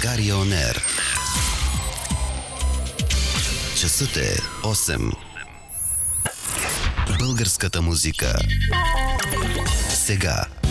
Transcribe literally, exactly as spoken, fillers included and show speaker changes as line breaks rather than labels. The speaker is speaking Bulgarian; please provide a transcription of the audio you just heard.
България Он Ер. Часът е осем. Българската музика. Сега